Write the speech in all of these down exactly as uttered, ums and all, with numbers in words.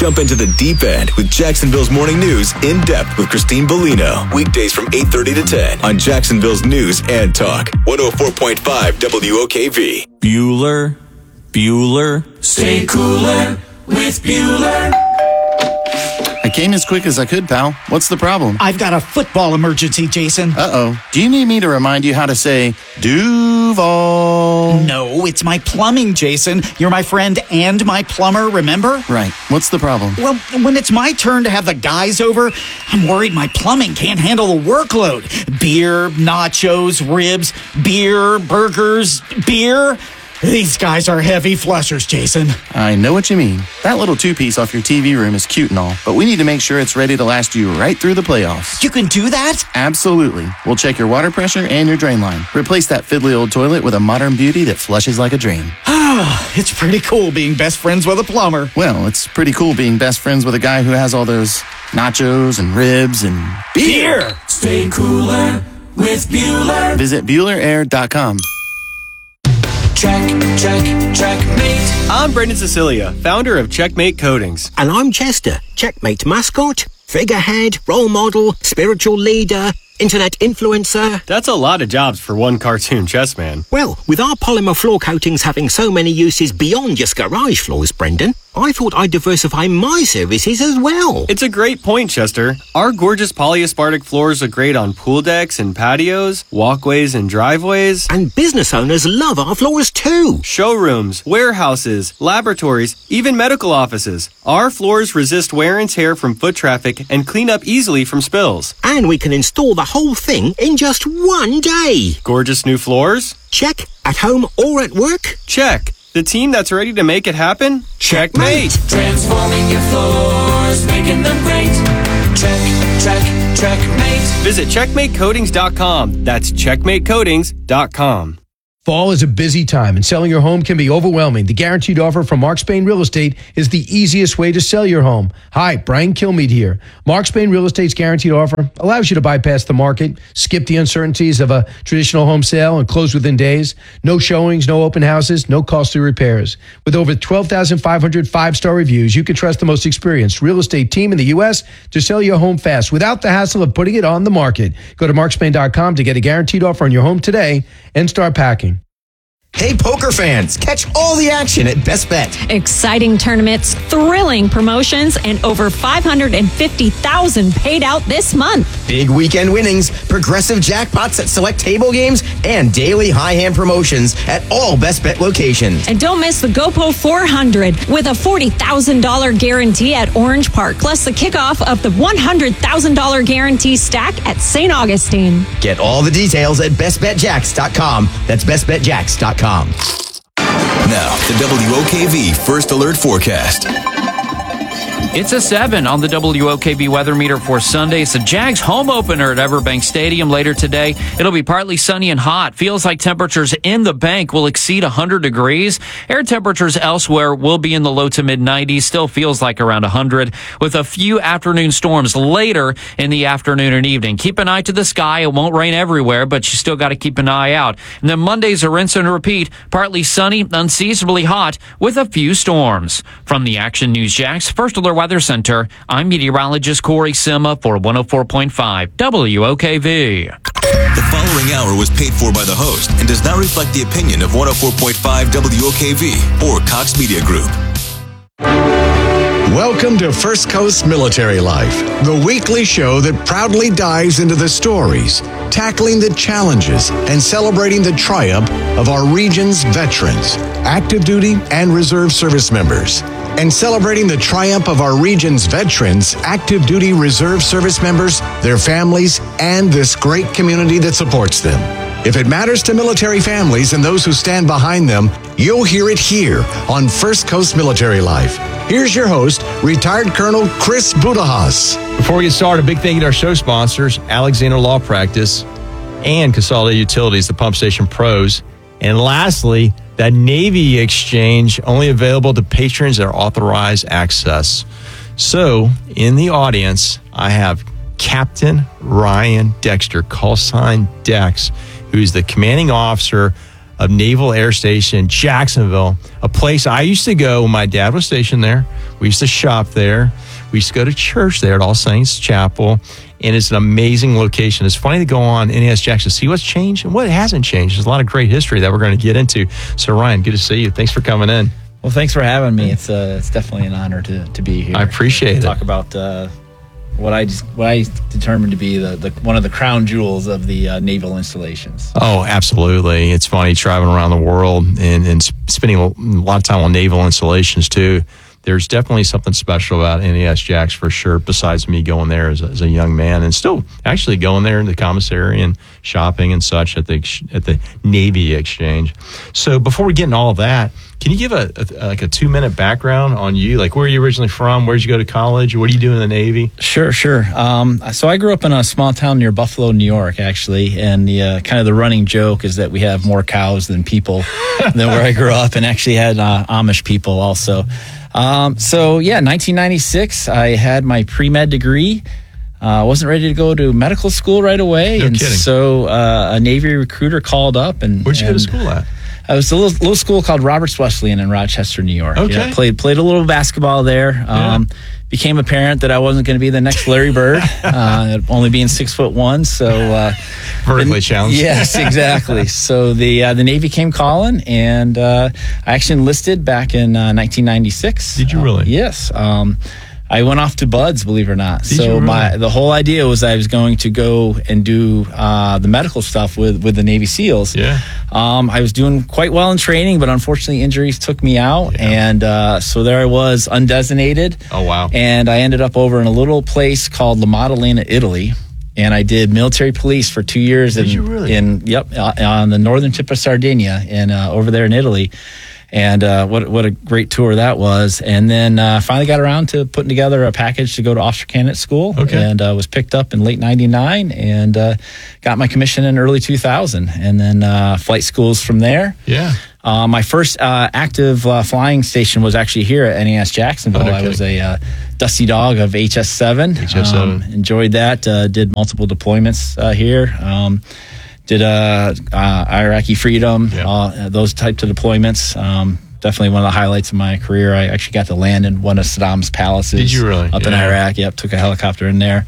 Jump into the deep end with Jacksonville's Morning News in depth with Christine Bellino. Weekdays from eight thirty to ten on Jacksonville's News and Talk. one oh four point five W O K V. Bueller, Bueller. Stay cooler with Bueller. I came as quick as I could, pal. What's the problem? I've got a football emergency, Jason. Uh-oh. Do you need me to remind you how to say Duval? No, it's my plumbing, Jason. You're my friend and my plumber, remember? Right. What's the problem? Well, when it's my turn to have the guys over, I'm worried my plumbing can't handle the workload. Beer, nachos, ribs, beer, burgers, beer. These guys are heavy flushers, Jason. I know what you mean. That little two-piece off your T V room is cute and all, but we need to make sure it's ready to last you right through the playoffs. You can do that? Absolutely. We'll check your water pressure and your drain line. Replace that fiddly old toilet with a modern beauty that flushes like a dream. It's pretty cool being best friends with a plumber. Well, it's pretty cool being best friends with a guy who has all those nachos and ribs and beer. Beer! Stay cooler with Bueller. Visit Bueller Air dot com. Check, check, checkmate. I'm Brendan Cecilia, founder of Checkmate Coatings. And I'm Chester, Checkmate mascot, figurehead, role model, spiritual leader, internet influencer. That's a lot of jobs for one cartoon chess man. Well, with our polymer floor coatings having so many uses beyond just garage floors, Brendan, I thought I'd diversify my services as well. It's a great point, Chester. Our gorgeous polyaspartic floors are great on pool decks and patios, walkways and driveways. And business owners love our floors too. Showrooms, warehouses, laboratories, even medical offices. Our floors resist wear and tear from foot traffic and clean up easily from spills. And we can install the whole thing in just one day. Gorgeous new floors? Check. At home or at work? Check. The team that's ready to make it happen? Checkmate! Transforming your floors, making them great. Check, check, checkmate. Visit checkmate coatings dot com. That's checkmate coatings dot com. Fall is a busy time, and selling your home can be overwhelming. The Guaranteed Offer from Mark Spain Real Estate is the easiest way to sell your home. Hi, Brian Kilmeade here. Mark Spain Real Estate's Guaranteed Offer allows you to bypass the market, skip the uncertainties of a traditional home sale, and close within days. No showings, no open houses, no costly repairs. With over twelve thousand five hundred five-star reviews, you can trust the most experienced real estate team in the U S to sell your home fast without the hassle of putting it on the market. Go to mark spain dot com to get a guaranteed offer on your home today and start packing. Hey, poker fans, catch all the action at Best Bet. Exciting tournaments, thrilling promotions, and over five hundred fifty thousand dollars paid out this month. Big weekend winnings, progressive jackpots at select table games, and daily high hand promotions at all Best Bet locations. And don't miss the GoPo four hundred with a forty thousand dollars guarantee at Orange Park, plus the kickoff of the one hundred thousand dollars guarantee stack at Saint Augustine. Get all the details at best bet jacks dot com. That's best bet jacks dot com. Now, the W O K V First Alert Forecast. It's a seven on the W O K V weather meter for Sunday. It's the Jags home opener at Everbank Stadium later today. It'll be partly sunny and hot. Feels like temperatures in the bank will exceed one hundred degrees. Air temperatures elsewhere will be in the low to mid nineties. Still feels like around one hundred, with a few afternoon storms later in the afternoon and evening. Keep an eye to the sky. It won't rain everywhere, but you still got to keep an eye out. And then Monday's a rinse and repeat. Partly sunny, unseasonably hot, with a few storms. From the Action News Jax First Alert Weather Center, I'm meteorologist Corey Sima for one oh four point five W O K V. The following hour was paid for by the host and does not reflect the opinion of one oh four point five W O K V or Cox Media Group. Welcome to First Coast Military Life, the weekly show that proudly dives into the stories, tackling the challenges, and celebrating the triumph of our region's veterans, active duty and reserve service members. And celebrating the triumph of our region's veterans, active duty reserve service members, their families, and this great community that supports them. If it matters to military families and those who stand behind them, you'll hear it here on First Coast Military Life. Here's your host, retired Colonel Chris Budajas. Before we get started, a big thank you to our show sponsors, Alexander Law Practice and Consolidated Utilities, the Pump Station Pros. And lastly, that Navy exchange, only available to patrons that are authorized access. So, in the audience, I have Captain Ryan Dexter, call sign Dex, who's the commanding officer of Naval Air Station, Jacksonville, a place I used to go when my dad was stationed there. We used to shop there. We used to go to church there at All Saints Chapel, and it's an amazing location. It's funny to go on N A S Jax to see what's changed and what hasn't changed. There's a lot of great history that we're going to get into. So, Ryan, good to see you. Thanks for coming in. Well, thanks for having me. It's uh, it's definitely an honor to, to be here. I appreciate it. Talk about uh, what I just, what I determined to be the, the one of the crown jewels of the uh, naval installations. Oh, absolutely. It's funny traveling around the world and, and spending a lot of time on naval installations, too. There's definitely something special about N A S Jax for sure, besides me going there as a, as a young man and still actually going there in the commissary and shopping and such at the at the Navy Exchange. So before we get into all of that, can you give a, a like a two minute background on you? Like, where are you originally from? Where'd you go to college? What do you do in the Navy? Sure, sure. Um, so I grew up in a small town near Buffalo, New York, actually, and the uh, kind of the running joke is that we have more cows than people than where I grew up, and actually had uh, Amish people also. Um, so yeah, nineteen ninety-six, I had my pre-med degree. I uh, wasn't ready to go to medical school right away. No and kidding. So uh, a Navy recruiter called up and Where'd you and go to school at? I was a little, little school called Roberts Wesleyan in Rochester, New York. Okay. Yeah, played played a little basketball there. Um, Yeah. Became apparent that I wasn't going to be the next Larry Bird, uh, only being six foot one. So uh, Vertically the- challenged. Yes, exactly. So the uh, the Navy came calling, and uh, I actually enlisted back in uh, nineteen ninety-six. Did you really? Uh, yes. Um, I went off to Buds, believe it or not. Did so you really? my the whole idea was I was going to go and do uh, the medical stuff with, with the Navy SEALs. Yeah. Um, I was doing quite well in training, but unfortunately injuries took me out, and uh, so there I was, undesignated. Oh, wow. And I ended up over in a little place called La Maddalena, Italy, and I did military police for two years. Did in, you really? In yep, uh, on the northern tip of Sardinia, and uh, over there in Italy. And uh, what what a great tour that was. And then uh, finally got around to putting together a package to go to officer candidate school. Okay. And uh, was picked up in late ninety-nine and uh, got my commission in early two thousand. And then uh, flight schools from there. Yeah. Uh, my first uh, active uh, flying station was actually here at N A S Jacksonville. Oh, no I was kidding. a uh, dusty dog of H S seven. H S seven. Um, enjoyed that. Uh, did multiple deployments uh, here. Um, did uh, uh, Iraqi Freedom, Yeah. uh, those types of deployments. Um, definitely one of the highlights of my career. I actually got to land in one of Saddam's palaces. Did you really? Up in Yeah. Iraq. Yep, took a helicopter in there.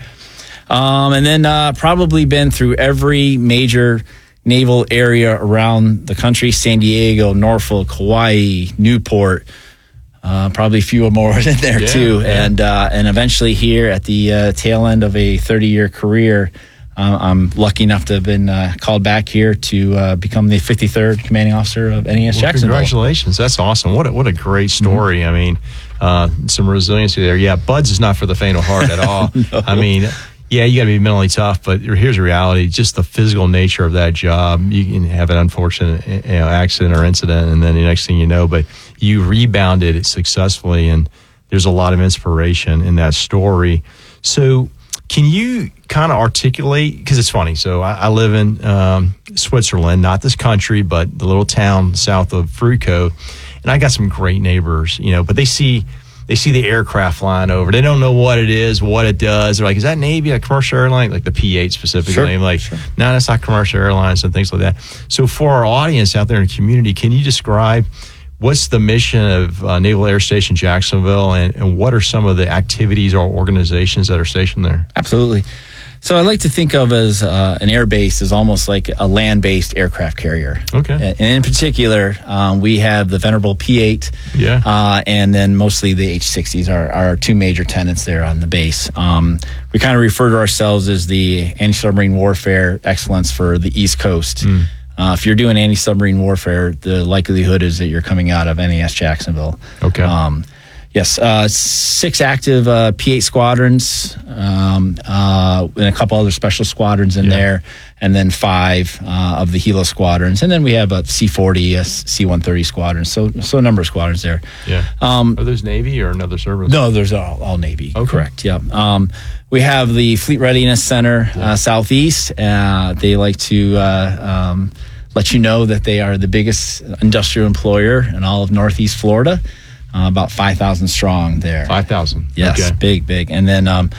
Um, and then uh, probably been through every major naval area around the country: San Diego, Norfolk, Hawaii, Newport. Uh, probably a few more in there Yeah, too, yeah. and uh, and eventually here at the uh, tail end of a thirty-year career, uh, I'm lucky enough to have been uh, called back here to uh, become the fifty-third commanding officer of N A S Well, Jacksonville. congratulations. That's awesome. What a, what a great story. Mm-hmm. I mean, uh, some resiliency there. Yeah, Buds is not for the faint of heart at all. No. I mean, yeah, you got to be mentally tough, but here's the reality. Just the physical nature of that job. You can have an unfortunate you know, accident or incident, and then the next thing you know, but you rebounded successfully, and there's a lot of inspiration in that story. So can you kind of articulate, because it's funny, so I, I live in um, Switzerland, not this country, but the little town south of Fruco, and I got some great neighbors, you know, but they see they see the aircraft flying over. They don't know what it is, what it does. They're like, is that Navy, a commercial airline? Like the P eight specifically. Sure, I'm like, sure. no, that's not commercial airlines and things like that. So for our audience out there in the community, can you describe what's the mission of uh, Naval Air Station Jacksonville, and, and what are some of the activities or organizations that are stationed there? Absolutely. So I like to think of as uh, an air base as almost like a land-based aircraft carrier. Okay. And in particular, um, we have the venerable P eight, Yeah. uh, and then mostly the H sixties are are our two major tenants there on the base. Um, we kind of refer to ourselves as the anti-submarine warfare excellence for the East Coast. Mm. Uh, if you're doing anti-submarine warfare, the likelihood is that you're coming out of N A S Jacksonville. Okay. Um, yes, uh, six active uh, P eight squadrons, um, uh, and a couple other special squadrons in Yeah. there, and then five uh, of the Hilo squadrons, and then we have a C forty, a C one thirty squadron. So, so a number of squadrons there. Yeah. Um, Are those Navy or another service? no, there's all, all Navy. Okay. Correct. Yeah. Um, we have the Fleet Readiness Center uh, Southeast. Uh, they like to uh, um, let you know that they are the biggest industrial employer in all of Northeast Florida. Uh, about five thousand strong there. five thousand. Yes, Okay. big, big. And then um,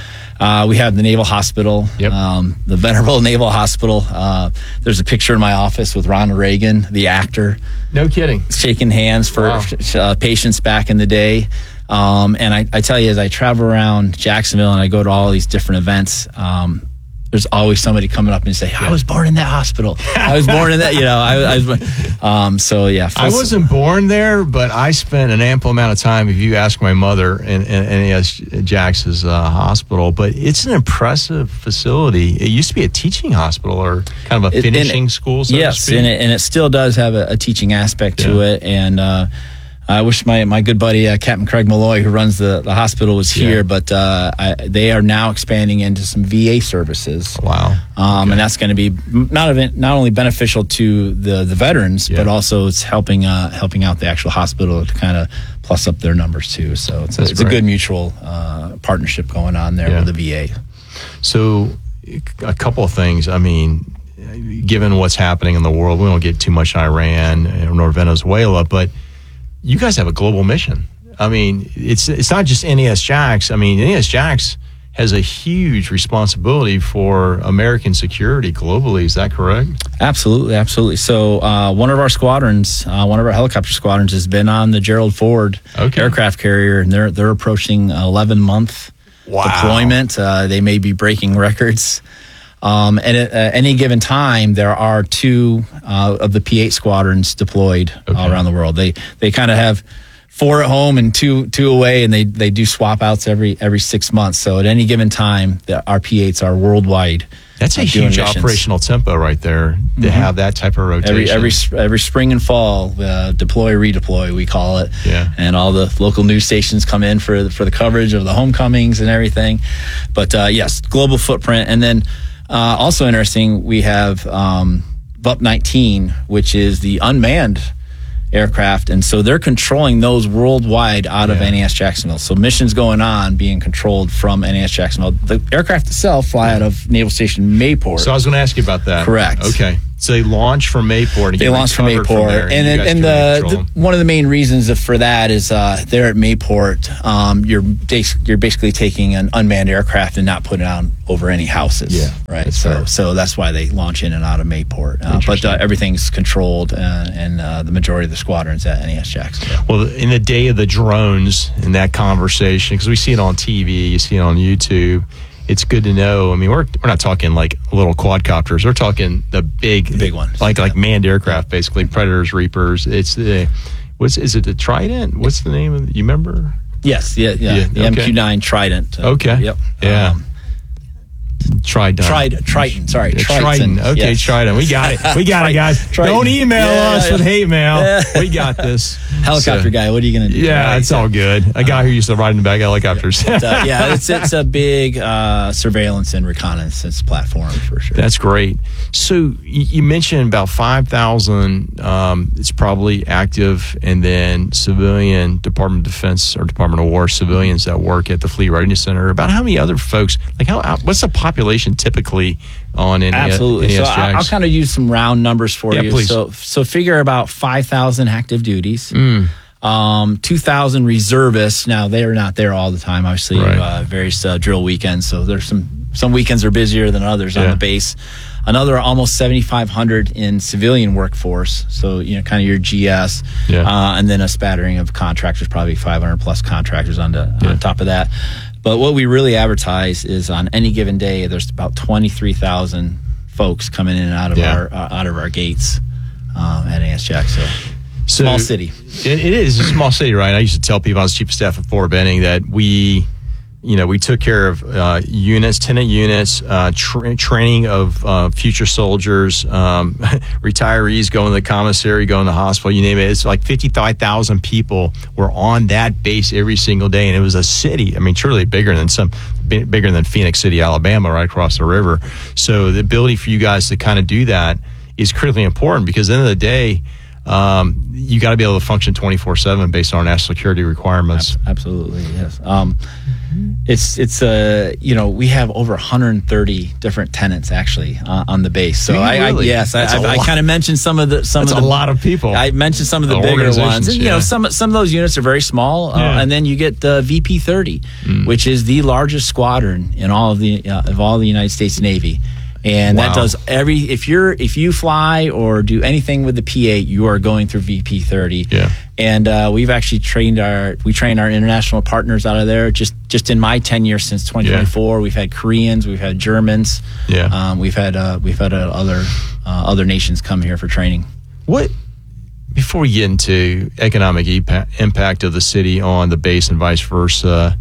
Uh, we have the Naval Hospital, Yep. um, the Venerable Naval Hospital. Uh, there's a picture in my office with Ronald Reagan, the actor. No kidding. Shaking hands for Wow. uh, patients back in the day. Um, and I, I tell you, as I travel around Jacksonville and I go to all these different events, um, there's always somebody coming up and say, I was born in that hospital. I was born in that, you know, I, I was, um, so yeah. I wasn't born there, but I spent an ample amount of time, if you ask my mother, in, in, in N A S Jax's uh, hospital. But it's an impressive facility. It used to be a teaching hospital or kind of a It- and finishing it- school, so yes, to speak. and it, and it still does have a, a teaching aspect to Yeah. it. And uh, I wish my, my good buddy, uh, Captain Craig Malloy, who runs the, the hospital, was here, Yeah. but uh, I, they are now expanding into some V A services. Wow. Um, And that's going to be not even, not only beneficial to the, the veterans, Yeah. but also it's helping uh, helping out the actual hospital to kind of plus up their numbers too. So it's, a, That's it's a great. good mutual uh, partnership going on there Yeah. with the V A. So, a couple of things. I mean, given what's happening in the world, we don't get too much Iran nor Venezuela, but you guys have a global mission. I mean, it's it's not just N A S Jax. I mean, N A S Jax has a huge responsibility for American security globally. Is that correct? Absolutely, absolutely. So uh, one of our squadrons, uh, one of our helicopter squadrons, has been on the Gerald Ford Okay. aircraft carrier, and they're they're approaching eleven month Wow. deployment. Uh, they may be breaking records. Um, and at uh, any given time, there are two uh, of the P eight squadrons deployed all around the world. They they kind of have four at home and two two away, and they they do swap outs every every six months. So at any given time, the, our P eights are worldwide. That's a uh, doing huge missions. operational tempo right there to Mhm. have that type of rotation. Every every sp- every spring and fall, uh, deploy redeploy we call it. Yeah. And all the local news stations come in for the, for the coverage of the homecomings and everything. But uh, yes, global footprint, and then uh, also interesting, we have um, V U P nineteen, which is the unmanned aircraft, and so they're controlling those worldwide out of Yeah. N A S Jacksonville. So missions going on being controlled from N A S Jacksonville. The aircraft itself fly out of Naval Station Mayport. So I was going to ask you about that. Correct. Okay. So they launch from Mayport. And They get launched from recovered Mayport, there, and you then, guys and can the, control the one of the main reasons for that is uh, there at Mayport, um, you're bas- you're basically taking an unmanned aircraft and not putting it on over any houses. Yeah, right. that's So fair. so that's why they launch in and out of Mayport. Uh, but Interesting. uh, everything's controlled, uh, and uh, the majority of the squadrons at N A S Jacksonville. Well, in the day of the drones, in that conversation, because we see it on T V, you see it on YouTube. It's good to know. I mean, we're we're not talking like little quadcopters. We're talking the big, The big ones. like like manned aircraft, basically Predators, Reapers. It's the what's is it the Trident? What's the name of it? You remember? Yes. Yeah. Yeah. Yeah, the okay. M Q nine Trident. uh, Okay. Yep. Yeah. Um, Trident. Trident. Triton. Sorry. Yeah, Triton. Trident. Okay, Yes. Trident. We got it. We got it, guys. Triton. Don't email Yeah, us yeah. with hate mail. Yeah. We got this. Helicopter So- guy. What are you going to do? Yeah, Right, it's so- all good. A guy who used to ride in the back of helicopters. But, uh, yeah, it's it's a big uh, surveillance and reconnaissance platform for sure. That's great. So y- you mentioned about five thousand. Um, it's probably active, and then civilian Department of Defense or Department of War civilians that work at the Fleet Readiness Center. About how many other folks? Like how? how- What's the population typically on N A S? Absolutely. So N A S I- I'll Jax? kind of use some round numbers for Yeah, you. please. So so figure about five thousand active duties. Mm. Um, two thousand reservists. Now they are not there all the time. Obviously, Right. uh, various uh, drill weekends. So there's some some weekends are busier than others on Yeah. the base. Another almost seventy-five hundred in civilian workforce. So you know, kind of your G S, Yeah. uh, and then a spattering of contractors, probably five hundred plus contractors on, the, Yeah. on top of that. But what we really advertise is on any given day, there's about twenty-three thousand folks coming in and out of Yeah. our uh, out of our gates um, at A S Jack. So So small city. It, it is a small city, right? I used to tell people I was chief of staff at Fort Benning that we, you know, we took care of uh, units, tenant units, uh, tra- training of uh, future soldiers, um, retirees going to the commissary, going to the hospital, you name it. It's like fifty-five thousand people were on that base every single day, and it was a city. I mean, truly bigger than some, bi- bigger than Phoenix City, Alabama, right across the river. So the ability for you guys to kind of do that is critically important because at the end of the day, um, you got to be able to function twenty-four seven based on our national security requirements. Absolutely, yes. Um, it's it's uh, you know, we have over one hundred thirty different tenants actually uh, on the base. So I, I really? yes, I, I, I kind of mentioned some of the some That's of the a lot of people. I mentioned some of the, The bigger ones. organizations, And, you yeah. know, some some of those units are very small, uh, Yeah. and then you get the V P thirty, which is the largest squadron in all of the uh, of all the United States Navy. And Wow. that does every if you're if you fly or do anything with the P eight, you are going through V P thirty. Yeah. And uh, we've actually trained our we train our international partners out of there. Just just in my tenure since twenty twenty-four, we've had Koreans, we've had Germans, Yeah. um, we've had uh, we've had uh, other uh, other nations come here for training. What before we get into economic epa- impact of the city on the base and vice versa?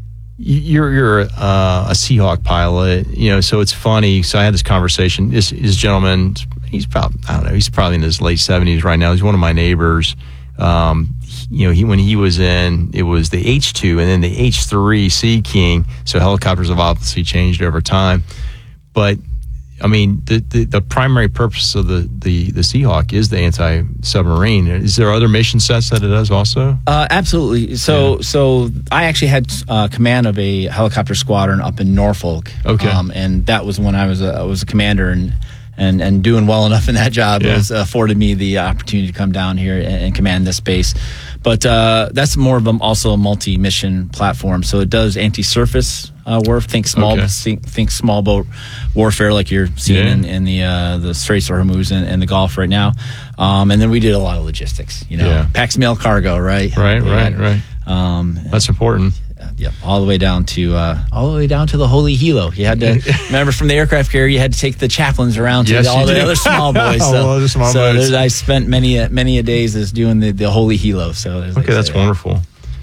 You're you're uh, a Seahawk pilot, you know. So it's funny. So I had this conversation. This, this gentleman, he's probably I don't know. He's probably in his late seventies right now. He's one of my neighbors. Um, you know, he when he was in, it was the H two and then the H three Sea King. So helicopters have obviously changed over time, but I mean, the, the, the primary purpose of the, the, the Seahawk is the anti-submarine. Is there other mission sets that it does also? Uh, absolutely. So, yeah. so I actually had uh, command of a helicopter squadron up in Norfolk. Okay. Um, and that was when I was a, I was a commander and, and, and doing well enough in that job. Yeah. It was afforded me the opportunity to come down here and, and command this base. But uh, that's more of a, also a multi-mission platform. So it does anti-surface uh, warfare. Think small, Okay. think, think small boat warfare, like you're seeing Yeah. in, in the uh, the Straits of Hormuz and, and the Gulf right now. Um, and then we did a lot of logistics. You know, Yeah. packs mail cargo, right? Right, We right, had, right. Um, That's important. Yep, all the way down to uh, all the way down to the Holy Hilo. You had to remember from the aircraft carrier. You had to take the chaplains around to Yes, all you the did. other small boys. All So, the other small so boats. there's- I spent many a, many a days as doing the, the Holy Hilo. So as they Okay, that's say. wonderful.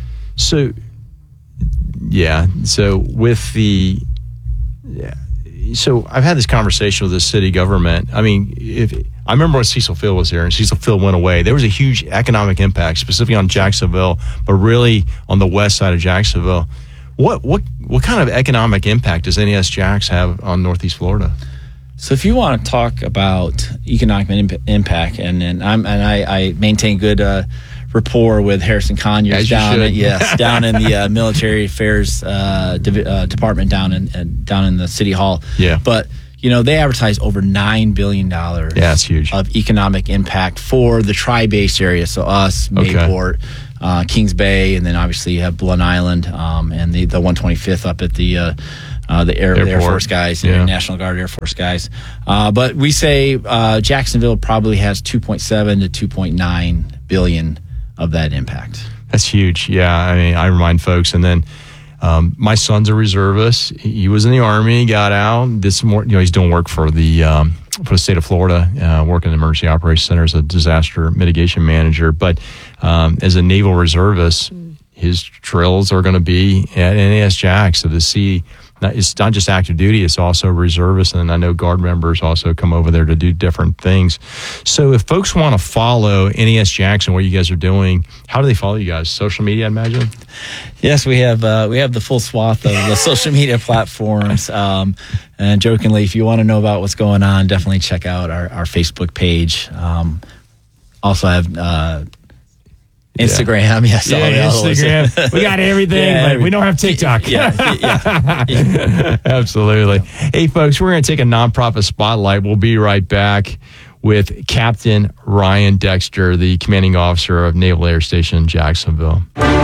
So, yeah. So with the, yeah. So I've had this conversation with the city government. I mean, if I remember when Cecil Field was here and Cecil Field went away, there was a huge economic impact, specifically on Jacksonville, but really on the west side of Jacksonville. What what what kind of economic impact does N E S Jax have on Northeast Florida? So if you want to talk about economic imp- impact, and and I'm and I, I maintain good uh, rapport with Harrison Conyers As you down should. at, yes down in the uh, military affairs uh, div- uh, department down in uh, down in the city hall. Yeah. But you know they advertise over nine billion dollars. Yeah, it's huge. Of economic impact for the tri-base area. So us, Okay. Mayport, uh, Kings Bay, and then obviously you have Blunt Island um, and the the one twenty-fifth up at the. Uh, Uh, the Air, the Air Airport. Force guys, and Yeah. the National Guard Air Force guys. Uh, but we say uh, Jacksonville probably has two point seven to two point nine billion of that impact. That's huge. Yeah, I mean, I remind folks, and then um, my son's a reservist. He was in the Army, got out, did some more. You know, he's doing work for the um, for the state of Florida, uh, working in the Emergency Operations Center as a disaster mitigation manager. But um, as a naval reservist, his drills are going to be at N A S Jax. So to see. Not, it's not just active duty, it's also reservists, and I know Guard members also come over there to do different things. So if folks want to follow N E S Jackson, what you guys are doing, how do they follow you guys? Social media, I imagine? Yes, we have uh, we have the full swath of the social media platforms. Um, and jokingly, if you want to know about what's going on, definitely check out our, our Facebook page. Um, also have uh, Instagram, yes. all the Yeah, others. Instagram. We got everything, Yeah, but we don't have TikTok. Yeah, yeah, yeah. Absolutely. Hey, folks, we're going to take a nonprofit spotlight. We'll be right back with Captain Ryan Dexter, the commanding officer of Naval Air Station Jacksonville.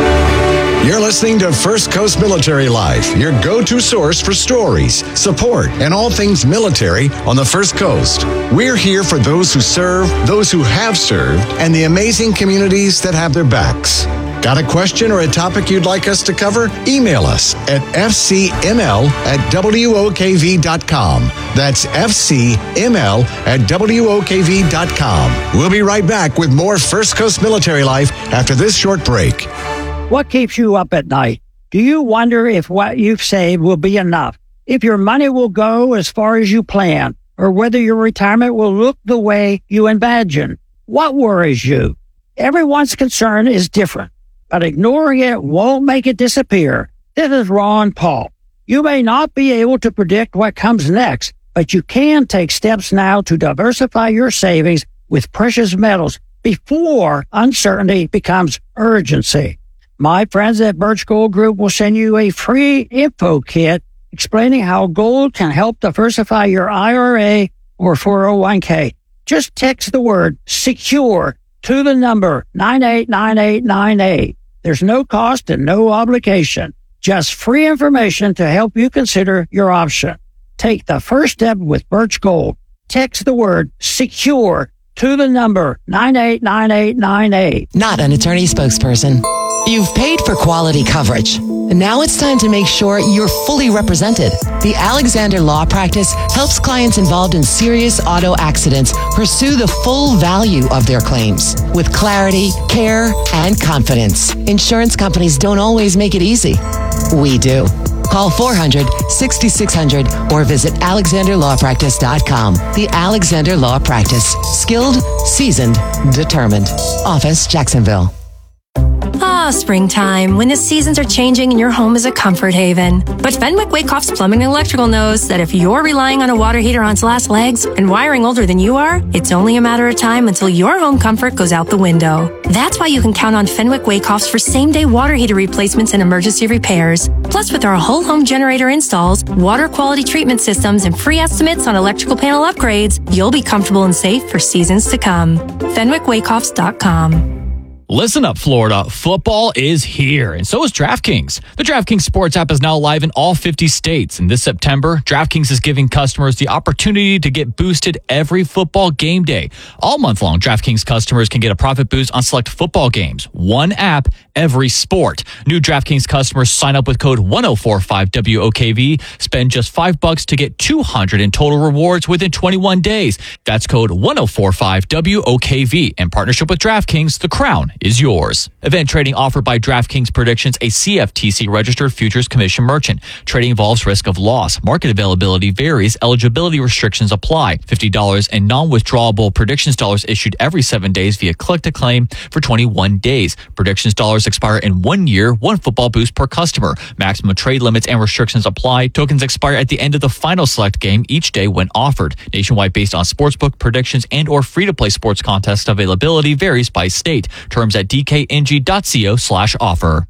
You're listening to First Coast Military Life, your go-to source for stories, support, and all things military on the First Coast. We're here for those who serve, those who have served, and the amazing communities that have their backs. Got a question or a topic you'd like us to cover? Email us at f c m l at w o k v dot com. That's f c m l at w o k v dot com. We'll be right back with more First Coast Military Life after this short break. What keeps you up at night? Do you wonder if what you've saved will be enough? If your money will go as far as you plan? Or whether your retirement will look the way you imagine? What worries you? Everyone's concern is different, but ignoring it won't make it disappear. This is Ron Paul. You may not be able to predict what comes next, but you can take steps now to diversify your savings with precious metals before uncertainty becomes urgency. My friends at Birch Gold Group will send you a free info kit explaining how gold can help diversify your I R A or four oh one k. Just text the word SECURE to the number nine eight nine eight nine eight. There's no cost and no obligation. Just free information to help you consider your option. Take the first step with Birch Gold. Text the word SECURE to the number nine eight nine eight nine eight. Not an attorney spokesperson. You've paid for quality coverage. Now it's time to make sure you're fully represented. The Alexander Law Practice helps clients involved in serious auto accidents pursue the full value of their claims with clarity, care, and confidence. Insurance companies don't always make it easy. We do. Call four hundred, sixty-six hundred or visit alexander law practice dot com. The Alexander Law Practice. Skilled, seasoned, determined. Office, Jacksonville. Ah, springtime, when the seasons are changing and your home is a comfort haven. But Fenwick Wakehoff's Plumbing and Electrical knows that if you're relying on a water heater on its last legs and wiring older than you are, it's only a matter of time until your home comfort goes out the window. That's why you can count on Fenwick Wakehoffs for same-day water heater replacements and emergency repairs. Plus, with our whole home generator installs, water quality treatment systems, and free estimates on electrical panel upgrades, you'll be comfortable and safe for seasons to come. Fenwick Wakehoffs dot com. Listen up, Florida. Football is here, and so is DraftKings. The DraftKings Sports app is now live in all fifty states, and this September, DraftKings is giving customers the opportunity to get boosted every football game day. All month long, DraftKings customers can get a profit boost on select football games. One app, every sport. New DraftKings customers sign up with code one oh four five W O K V, spend just five bucks to get two hundred in total rewards within twenty-one days. That's code one oh four five W O K V. In partnership with DraftKings, the crown is yours. Event trading offered by DraftKings Predictions, a C F T C registered futures commission merchant. Trading involves risk of loss. Market availability varies. Eligibility restrictions apply. fifty dollars in non-withdrawable predictions dollars issued every seven days via click to claim for twenty-one days. Predictions dollars expire in one year, one football boost per customer. Maximum trade limits and restrictions apply. Tokens expire at the end of the final select game each day when offered. Nationwide based on sportsbook predictions and or free-to-play sports contest availability varies by state. Terms at d k n g dot co slash offer.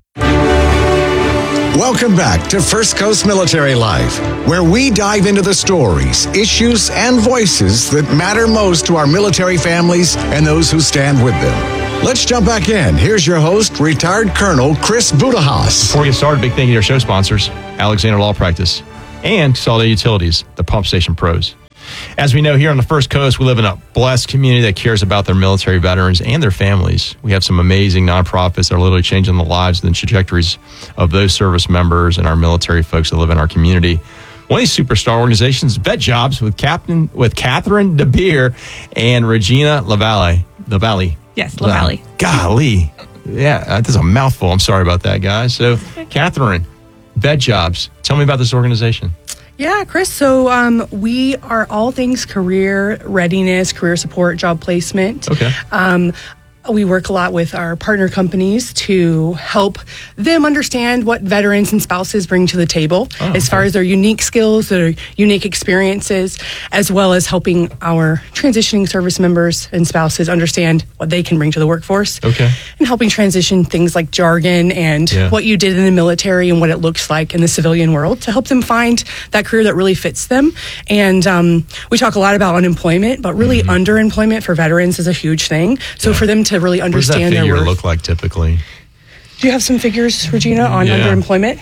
Welcome back to First Coast Military Life, where we dive into the stories, issues, and voices that matter most to our military families and those who stand with them. Let's jump back in. Here's your host, retired Colonel Chris Budahas. Before we get started, big thank you to our show sponsors, Alexander Law Practice and Consolidated Utilities, the Pump Station Pros. As we know, here on the First Coast, we live in a blessed community that cares about their military veterans and their families. We have some amazing nonprofits that are literally changing the lives and the trajectories of those service members and our military folks that live in our community. One of these superstar organizations, Vet Jobs, with Captain with Catherine DeBeer and Regina LaValle. LaValle. Yes, LaValle. Golly. Yeah, that's a mouthful. I'm sorry about that, guys. So, Catherine, Vet Jobs, tell me about this organization. Yeah, Chris. So um, we are all things career readiness, career support, job placement. Okay. Um, we work a lot with our partner companies to help them understand what veterans and spouses bring to the table oh, as okay. far as their unique skills, their unique experiences, as well as helping our transitioning service members and spouses understand what they can bring to the workforce. Okay. And helping transition things like jargon and yeah. what you did in the military and what it looks like in the civilian world to help them find that career that really fits them. And um, we talk a lot about unemployment, but really mm-hmm. underemployment for veterans is a huge thing. So yeah. for them to really understand what does that their figure worth. look like typically? Do you have some figures, Regina, on yeah. underemployment?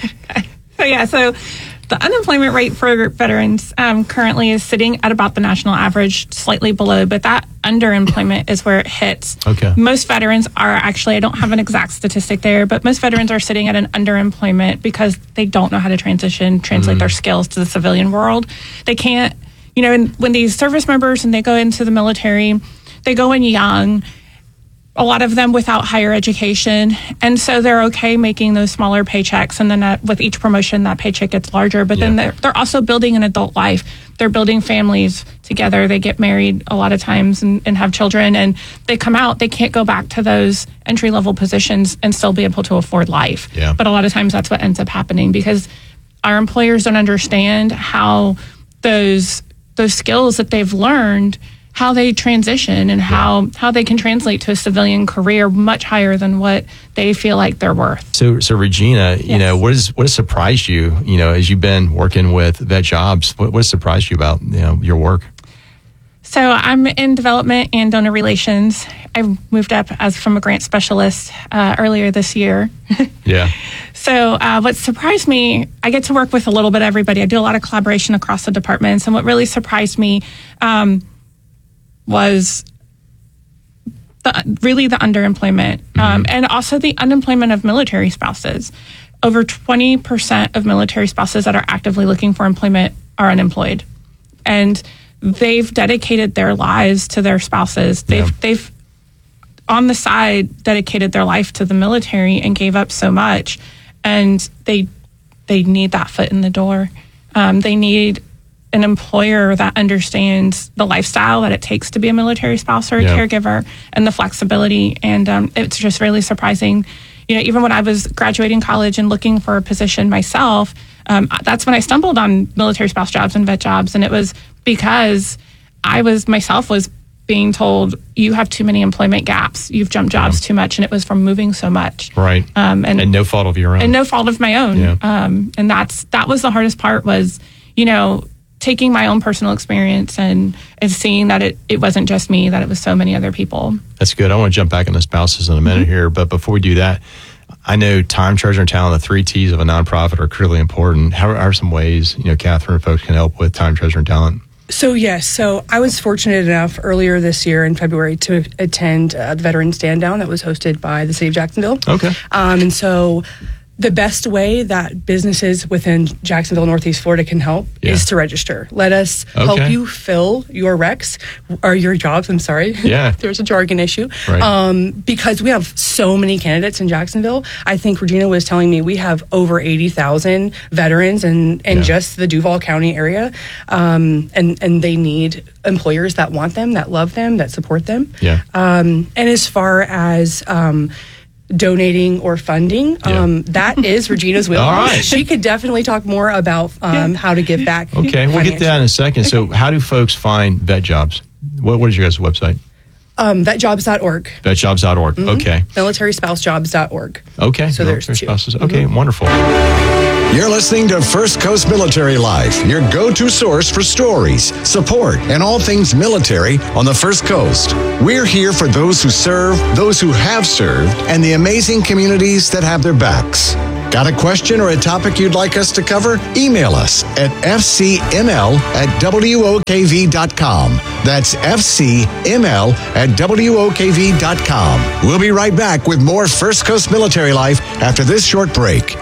So yeah, so the unemployment rate for veterans um, currently is sitting at about the national average, slightly below, but that underemployment is where it hits. Okay. Most veterans are actually, I don't have an exact statistic there, but most veterans are sitting at an underemployment because they don't know how to transition, translate mm-hmm. their skills to the civilian world. They can't, you know, and when these service members and they go into the military, they go in young, a lot of them without higher education. And so they're okay making those smaller paychecks. And then that, with each promotion, that paycheck gets larger. But yeah. then they're, they're also building an adult life. They're building families together. They get married a lot of times and, and have children. And they come out, they can't go back to those entry-level positions and still be able to afford life. Yeah. But a lot of times that's what ends up happening because our employers don't understand how those those skills that they've learned how they transition and how, how they can translate to a civilian career much higher than what they feel like they're worth. So, so Regina, you know, what is what has surprised you, you know, as you've been working with Vet Jobs, what, what has surprised you about, you know, your work? So I'm in development and donor relations. I moved up as from a grant specialist uh, earlier this year. Yeah. So uh, what surprised me, I get to work with a little bit of everybody. I do a lot of collaboration across the departments. And what really surprised me um, was the, really the underemployment mm-hmm. um, and also the unemployment of military spouses. Over twenty percent of military spouses that are actively looking for employment are unemployed. And they've dedicated their lives to their spouses. They've, yeah. they've on the side, dedicated their life to the military and gave up so much. And they they need that foot in the door. Um, they need an employer that understands the lifestyle that it takes to be a military spouse or a yeah. caregiver and the flexibility. And um, it's just really surprising. You know, even when I was graduating college and looking for a position myself, um, that's when I stumbled on military spouse jobs and vet jobs. And it was because I was myself was being told, you have too many employment gaps. You've jumped jobs yeah. too much. And it was from moving so much. Right. Um, and, and no fault of your own. And no fault of my own. Yeah. Um, and that's that was the hardest part was, you know, taking my own personal experience and, and seeing that it, it wasn't just me, that it was so many other people. That's good. I want to jump back into spouses in a minute mm-hmm. here. But before we do that, I know time, treasure, and talent, the three T's of a nonprofit are critically important. How are some ways, you know, Catherine, folks can help with time, treasure, and talent? So, yes. So I was fortunate enough earlier this year in February to attend uh, the Veteran Stand Down that was hosted by the City of Jacksonville. Okay. Um, and so the best way that businesses within Jacksonville, Northeast Florida can help yeah. is to register. Let us okay. help you fill your recs or your jobs. I'm sorry. Yeah. There's a jargon issue. Right. Um, because we have so many candidates in Jacksonville. I think Regina was telling me we have over eighty thousand veterans in, in yeah. just the Duval County area. Um, and, and they need employers that want them, that love them, that support them. Yeah. Um, and as far as, um, donating or funding, yeah. um, that is Regina's wheelhouse. All right. She could definitely talk more about um, yeah. how to give back. Okay, we'll get to that in a second. So how do folks find vet jobs? What, what is your guys' website? Um, vet jobs dot org. vet jobs dot org. Mm-hmm. Okay. military spouse jobs dot org. Okay. So there's two. Spouses. Okay, Mm-hmm. wonderful. You're listening to First Coast Military Life, your go-to source for stories, support, and all things military on the First Coast. We're here for those who serve, those who have served, and the amazing communities that have their backs. Got a question or a topic you'd like us to cover? Email us at f c m l at w o k v dot com. That's f c m l at w o k v dot com. We'll be right back with more First Coast Military Life after this short break.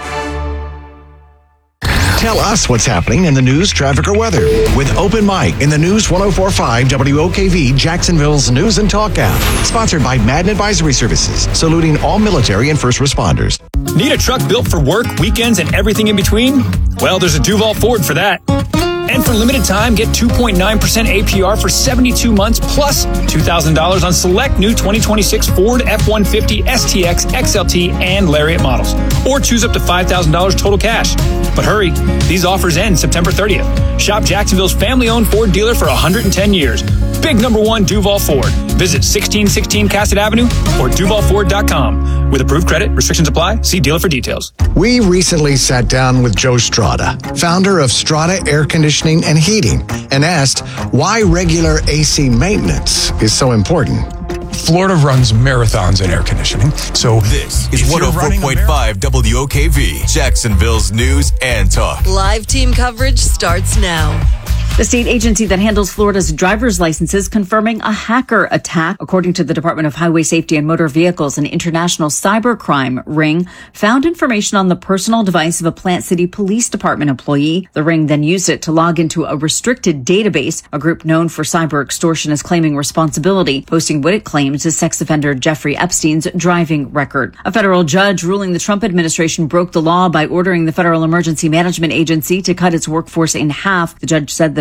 Tell us what's happening in the news, traffic, or weather with Open Mic in the News one oh four point five W O K V Jacksonville's News and Talk app. Sponsored by Madden Advisory Services, saluting all military and first responders. Need a truck built for work, weekends, and everything in between? Well, there's a Duval Ford for that. And for limited time, get two point nine percent A P R for seventy-two months plus two thousand dollars on select new twenty twenty-six Ford F one fifty, S T X, X L T, and Lariat models. Or choose up to five thousand dollars total cash. But hurry, these offers end September thirtieth. Shop Jacksonville's family-owned Ford dealer for one hundred ten years. Big number one Duval Ford. Visit sixteen sixteen Cassett Avenue or duval ford dot com. With approved credit, restrictions apply. See dealer for details. We recently sat down with Joe Strada, founder of Strada Air Conditioning and Heating, and asked why regular A C maintenance is so important. Florida runs marathons in air conditioning, so this is one oh four point five W O K V, Jacksonville's News and Talk. Live team coverage starts now. The state agency that handles Florida's driver's licenses confirming a hacker attack. According to the Department of Highway Safety and Motor Vehicles, an international cybercrime ring found information on the personal device of a Plant City Police Department employee. The ring then used it to log into a restricted database. A group known for cyber extortion is claiming responsibility, posting what it claims is sex offender Jeffrey Epstein's driving record. A federal judge ruling the Trump administration broke the law by ordering the Federal Emergency Management Agency to cut its workforce in half. The judge said that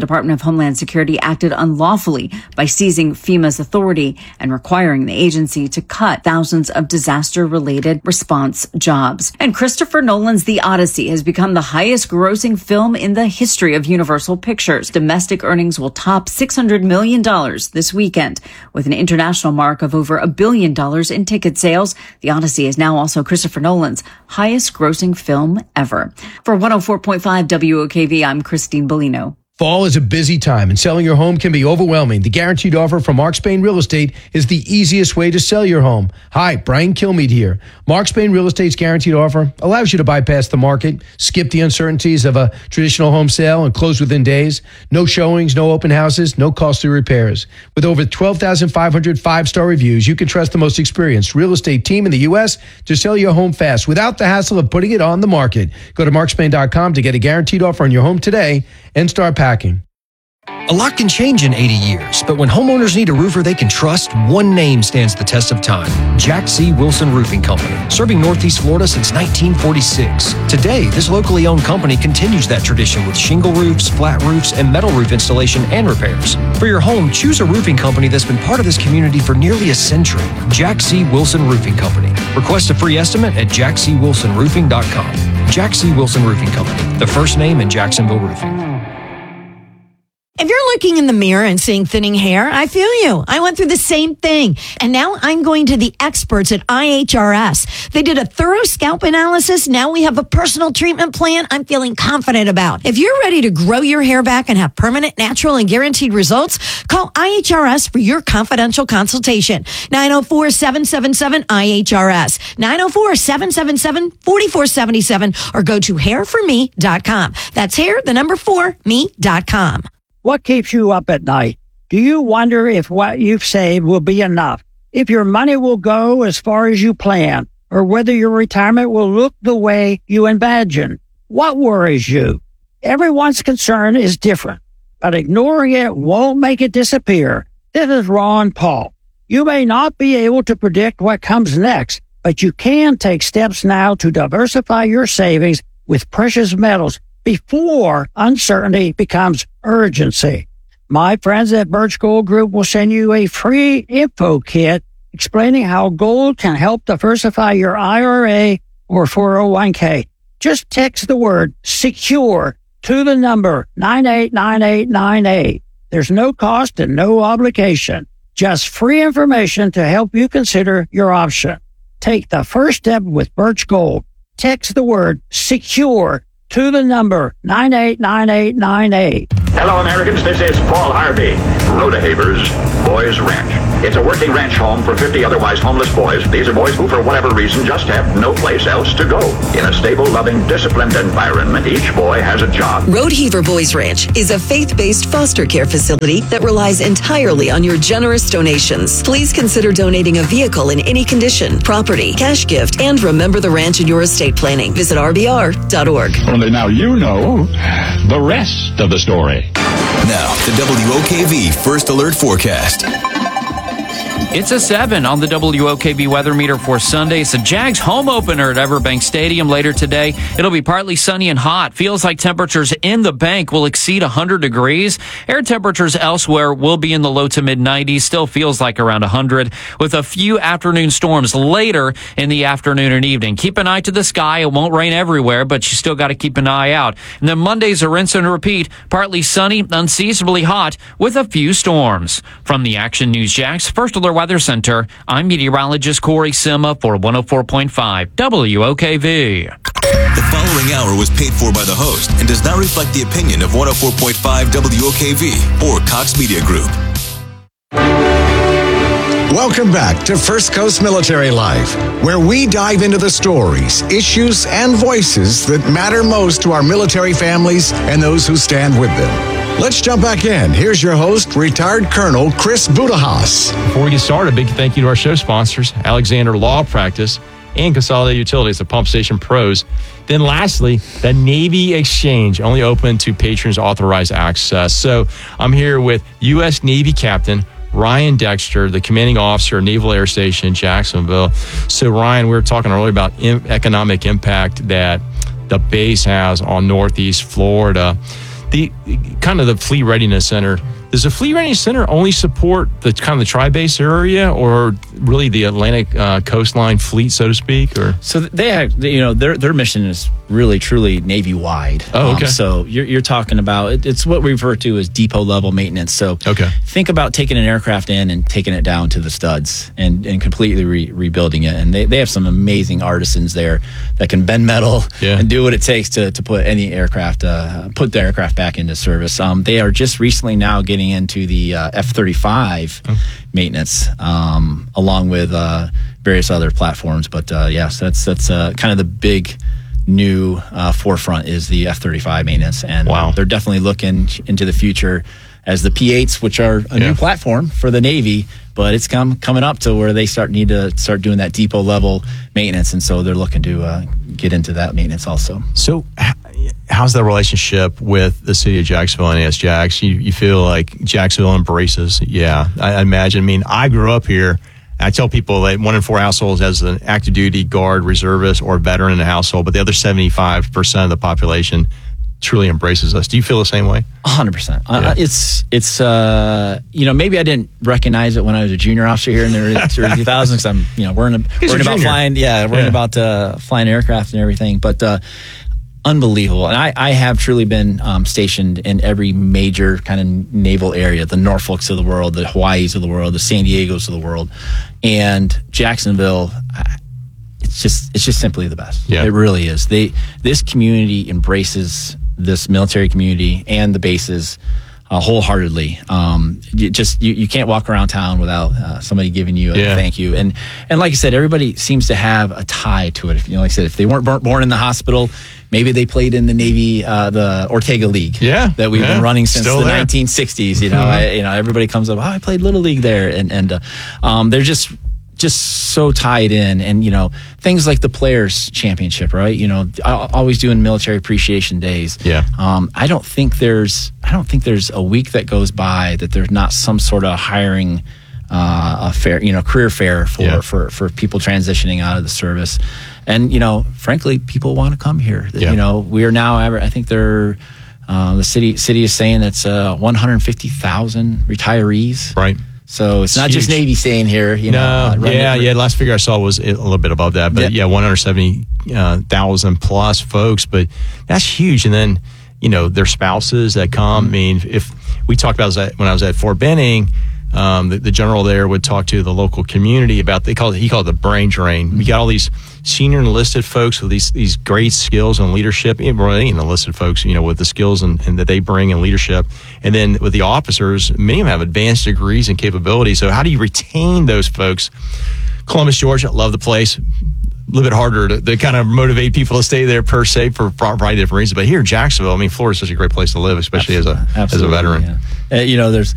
Department of Homeland Security acted unlawfully by seizing FEMA's authority and requiring the agency to cut thousands of disaster-related response jobs. And Christopher Nolan's The Odyssey has become the highest-grossing film in the history of Universal Pictures. Domestic earnings will top six hundred million dollars this weekend, with an international mark of over a billion dollars in ticket sales. The Odyssey is now also Christopher Nolan's highest-grossing film ever. For one oh four point five W O K V, I'm Christine Bellino. Fall is a busy time and selling your home can be overwhelming. The guaranteed offer from Mark Spain Real Estate is the easiest way to sell your home. Hi, Brian Kilmeade here. Mark Spain Real Estate's guaranteed offer allows you to bypass the market, skip the uncertainties of a traditional home sale and close within days. No showings, no open houses, no costly repairs. With over twelve thousand five hundred five-star reviews, you can trust the most experienced real estate team in the U S to sell your home fast without the hassle of putting it on the market. Go to mark spain dot com to get a guaranteed offer on your home today and start packing. A lot can change in eighty years, but when homeowners need a roofer they can trust, one name stands the test of time. Jack C. Wilson Roofing Company, serving Northeast Florida since nineteen forty-six. Today, this locally owned company continues that tradition with shingle roofs, flat roofs, and metal roof installation and repairs. For your home, choose a roofing company that's been part of this community for nearly a century. Jack C. Wilson Roofing Company. Request a free estimate at jack c wilson roofing dot com. Jack C. Wilson Roofing Company, the first name in Jacksonville roofing. If you're looking in the mirror and seeing thinning hair, I feel you. I went through the same thing. And now I'm going to the experts at I H R S. They did a thorough scalp analysis. Now we have a personal treatment plan I'm feeling confident about. If you're ready to grow your hair back and have permanent, natural, and guaranteed results, call I H R S for your confidential consultation. nine oh four, seven seven seven, I H R S. nine oh four, seven seven seven, four four seven seven or go to hair for me dot com. That's hair, the number four, me dot com. What keeps you up at night? Do you wonder if what you've saved will be enough? If your money will go as far as you plan? Or whether your retirement will look the way you imagine? What worries you? Everyone's concern is different, but ignoring it won't make it disappear. This is Ron Paul. You may not be able to predict what comes next, but you can take steps now to diversify your savings with precious metals before uncertainty becomes urgency. My friends at Birch Gold Group will send you a free info kit explaining how gold can help diversify your I R A or four oh one k. Just text the word SECURE to the number nine eight nine eight nine eight. There's no cost and no obligation. Just free information to help you consider your option. Take the first step with Birch Gold. Text the word SECURE to the number nine eight nine eight nine eight. Hello, Americans. This is Paul Harvey. Rhodahaver's Boys Ranch. It's a working ranch home for fifty otherwise homeless boys. These are boys who, for whatever reason, just have no place else to go. In a stable, loving, disciplined environment, each boy has a job. Rodeheaver Boys Ranch is a faith-based foster care facility that relies entirely on your generous donations. Please consider donating a vehicle in any condition, property, cash gift, and remember the ranch in your estate planning. Visit r b r dot org. Only now you know the rest of the story. Now, the W O K V First Alert Forecast. It's a seven on the W O K B weather meter for Sunday. It's a Jags home opener at Everbank Stadium later today. It'll be partly sunny and hot. Feels like temperatures in the bank will exceed one hundred degrees. Air temperatures elsewhere will be in the low to mid nineties. Still feels like around one hundred with a few afternoon storms later in the afternoon and evening. Keep an eye to the sky. It won't rain everywhere, but you still got to keep an eye out. And then Monday's a rinse and repeat. Partly sunny, unseasonably hot with a few storms. From the Action News Jax First Alert Weather Center, I'm meteorologist Corey Sima for one oh four point five W O K V. The following hour was paid for by the host and does not reflect the opinion of one oh four point five W O K V or Cox Media Group. Welcome back to First Coast Military Life, where we dive into the stories, issues, and voices that matter most to our military families and those who stand with them. Let's jump back in. Here's your host, retired Colonel Chris Budahas. Before we get started, a big thank you to our show sponsors, Alexander Law Practice and Consolidated Utilities, the Pump Station Pros. Then lastly, the Navy Exchange, only open to patrons authorized access. So I'm here with U S Navy Captain Ryan Dexter, the commanding officer of Naval Air Station in Jacksonville. So Ryan, we were talking earlier about im- economic impact that the base has on Northeast Florida. the kind of the Fleet Readiness Center. Does the Fleet Readiness Center only support the kind of the tri-base area, or really the Atlantic uh, coastline fleet, so to speak? Or so they have, you know, their their mission is really truly Navy wide. Oh, okay. Um, so you're you're talking about it, it's what we refer to as depot level maintenance. So okay. think about taking an aircraft in and taking it down to the studs and, and completely re- rebuilding it. And they, they have some amazing artisans there that can bend metal yeah. and do what it takes to to put any aircraft uh, put the aircraft back into service. Um, they are just recently now getting into the uh, F thirty-five oh. maintenance, um, along with uh, various other platforms. But uh, yes, that's that's uh, kind of the big new uh, forefront is the F thirty-five maintenance, and wow. they're definitely looking into the future as the P eights, which are a yeah. new platform for the Navy, but it's come coming up to where they start need to start doing that depot level maintenance, and so they're looking to uh, get into that maintenance also. So, how's the relationship with the city of Jacksonville and A S Jax? You, you feel like Jacksonville embraces? Yeah, I, I imagine. I mean, I grew up here. I tell people that one in four households has an active duty guard, reservist, or veteran in the household, but the other seventy-five percent of the population truly embraces us. Do you feel the same way? A hundred percent. Yeah. It's it's uh you know, maybe I didn't recognize it when I was a junior officer here in the early two thousands. I'm you know worrying, worrying about flying, yeah, worrying yeah. about uh, flying aircraft and everything. But uh, unbelievable. And I, I have truly been um, stationed in every major kind of naval area, the Norfolks of the world, the Hawaiis of the world, the San Diegos of the world, and Jacksonville. It's just it's just simply the best. Yeah. It really is. They this community embraces this military community and the bases uh, wholeheartedly. Um, you just you, you can't walk around town without uh, somebody giving you a yeah. thank you. And and like I said, everybody seems to have a tie to it. If, you know, like I said, if they weren't born, born in the hospital, maybe they played in the Navy, uh, the Ortega League. Yeah, that we've yeah. been running since Still the there. nineteen sixties. You know, Mm-hmm. I, you know, everybody comes up. Oh, I played Little League there, and and uh, um, they're just. just so tied in, and you know things like the Players Championship, right? You know, I, always doing military appreciation days. Yeah. Um, I don't think there's I don't think there's a week that goes by that there's not some sort of hiring uh, a fair, you know, career fair for, Yeah. for for people transitioning out of the service, and you know, frankly, people want to come here. Yeah. You know, we are now. I think they're uh, the city city is saying it's uh, one hundred fifty thousand retirees. Right. So it's, It's not just huge. Navy staying here. You know, uh, No, running yeah, it- yeah. Last figure I saw was a little bit above that, but Yep. yeah, one hundred seventy thousand plus folks. But that's huge. And then, you know, their spouses that come. I mean, if we talked about that when I was at Fort Benning, um, the, the general there would talk to the local community about, they call it, he called it the brain drain. We got all these senior enlisted folks with these these great skills and leadership, even really enlisted folks, you know, with the skills and, and that they bring in leadership. And then with the officers, many of them have advanced degrees and capabilities. So how do you retain those folks? Columbus, Georgia, love the place. A little bit harder to, to kind of motivate people to stay there per se for probably different reasons. But here in Jacksonville, I mean, Florida's such a great place to live, especially as a as a Absolutely, veteran. yeah. Uh, you know, there's